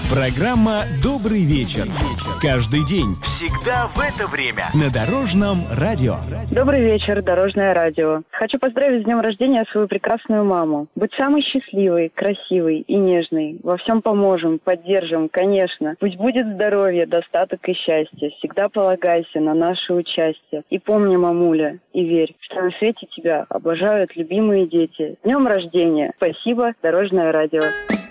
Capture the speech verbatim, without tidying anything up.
Программа «Добрый вечер». Каждый день, всегда в это время на Дорожном радио. Добрый вечер, Дорожное радио. Хочу поздравить с днем рождения свою прекрасную маму. Будь самой счастливой, красивой и нежной. Во всем поможем, поддержим, конечно. Пусть будет здоровье, достаток и счастье. Всегда полагайся на наше участие. И помни, мамуля, и верь, что на свете тебя обожают любимые дети. С днем рождения! Спасибо, Дорожное радио.